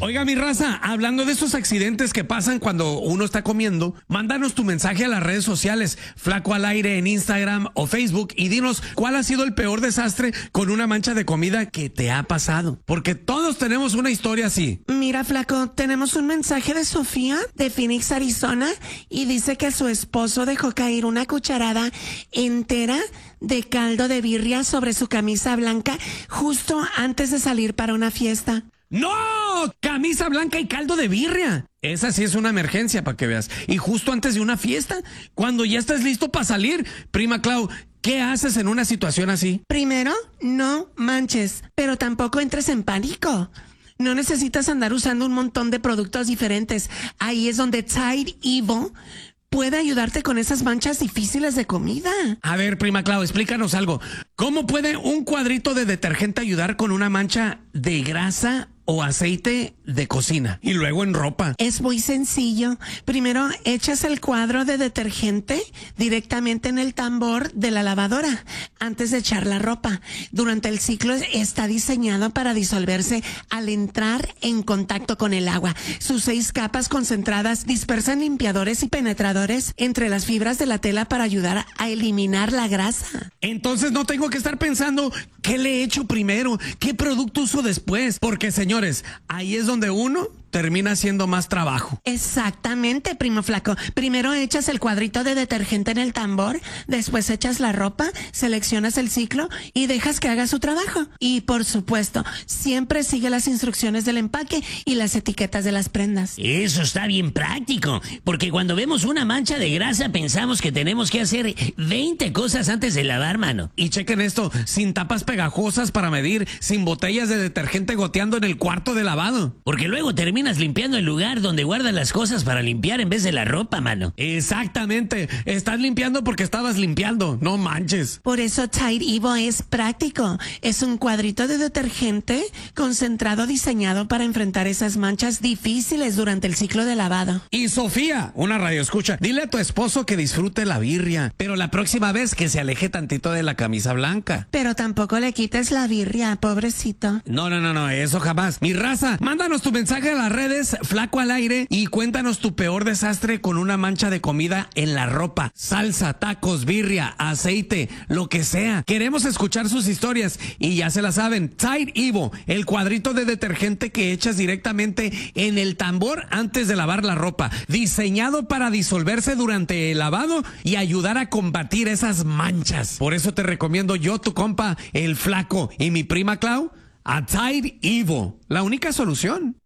Oiga, mi raza, hablando de esos accidentes que pasan cuando uno está comiendo, mándanos tu mensaje a las redes sociales, Flaco al Aire en Instagram o Facebook, y dinos cuál ha sido el peor desastre con una mancha de comida que te ha pasado. Porque todos tenemos una historia así. Mira, Flaco, tenemos un mensaje de Sofía de Phoenix, Arizona, y dice que su esposo dejó caer una cucharada entera de caldo de birria sobre su camisa blanca justo antes de salir para una fiesta. ¡No! Camisa blanca y caldo de birria. Esa sí es una emergencia, para que veas. Y justo antes de una fiesta, cuando ya estás listo para salir. Prima Clau, ¿qué haces en una situación así? Primero, no manches, pero tampoco entres en pánico. No necesitas andar usando un montón de productos diferentes. Ahí es donde Tide Evo puede ayudarte con esas manchas difíciles de comida. A ver, prima Clau, explícanos algo. ¿Cómo puede un cuadrito de detergente ayudar con una mancha de grasa o aceite de cocina y luego en ropa? Es muy sencillo. Primero echas el cuadro de detergente directamente en el tambor de la lavadora antes de echar la ropa. Durante el ciclo está diseñado para disolverse al entrar en contacto con el agua. Sus 6 capas concentradas dispersan limpiadores y penetradores entre las fibras de la tela para ayudar a eliminar la grasa. Entonces no tengo que estar pensando qué le echo primero, qué producto uso después, porque señores, ahí es donde uno termina haciendo más trabajo. Exactamente, primo Flaco. Primero echas el cuadrito de detergente en el tambor, después echas la ropa, seleccionas el ciclo y dejas que haga su trabajo. Y por supuesto, siempre sigue las instrucciones del empaque y las etiquetas de las prendas. Eso está bien práctico, porque cuando vemos una mancha de grasa pensamos que tenemos que hacer 20 cosas antes de lavar, mano. Y chequen esto, sin tapas pegajosas para medir, sin botellas de detergente goteando en el cuarto de lavado. Porque luego terminas limpiando el lugar donde guardas las cosas para limpiar en vez de la ropa, mano. Exactamente. Estás limpiando porque estabas limpiando. No manches. Por eso Tide Evo es práctico. Es un cuadrito de detergente concentrado diseñado para enfrentar esas manchas difíciles durante el ciclo de lavado. Y Sofía, una radioescucha, dile a tu esposo que disfrute la birria, pero la próxima vez que se aleje tantito de la camisa blanca. Pero tampoco le quites la birria, pobrecito. No, eso jamás. Mi raza, mándanos tu mensaje a las redes, Flaco al Aire, y cuéntanos tu peor desastre con una mancha de comida en la ropa. Salsa, tacos, birria, aceite, lo que sea. Queremos escuchar sus historias y ya se la saben. Tide Evo, el cuadrito de detergente que echas directamente en el tambor antes de lavar la ropa. Diseñado para disolverse durante el lavado y ayudar a combatir esas manchas. Por eso te recomiendo yo, tu compa, el Flaco, y mi prima Clau, a Tide Evo. La única solución.